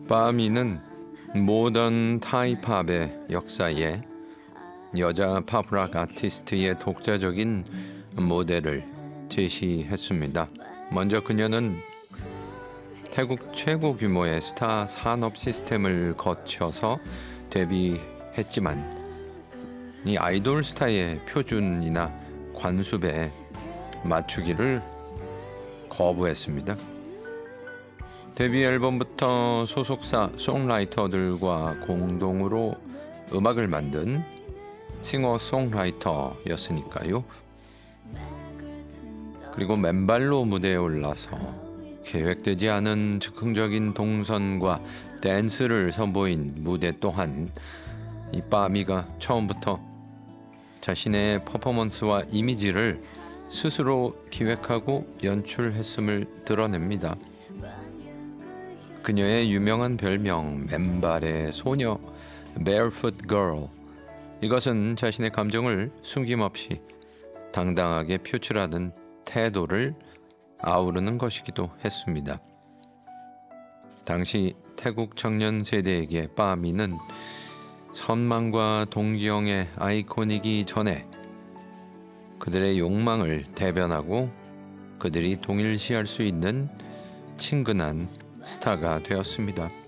바미는 모던 타이팝의 역사에 여자 팝락 아티스트의 독자적인 모델을 제시했습니다. 먼저 그녀는 태국 최고 규모의 스타 산업 시스템을 거쳐서 데뷔했지만 이 아이돌 스타의 표준이나 관습에 맞추기를 거부했습니다. 데뷔 앨범부터 소속사 송라이터들과 공동으로 음악을 만든 싱어송라이터였으니까요. 그리고 맨발로 무대에 올라서 계획되지 않은 즉흥적인 동선과 댄스를 선보인 무대 또한 이 빠미가 처음부터 자신의 퍼포먼스와 이미지를 스스로 기획하고 연출했음을 드러냅니다. 그녀의 유명한 별명 맨발의 소녀 Barefoot Girl, 이것은 자신의 감정을 숨김없이 당당하게 표출하는 태도를 아우르는 것이기도 했습니다. 당시 태국 청년 세대에게 빠미는 선망과 동경의 아이콘이기 전에 그들의 욕망을 대변하고 그들이 동일시할 수 있는 친근한 스타가 되었습니다.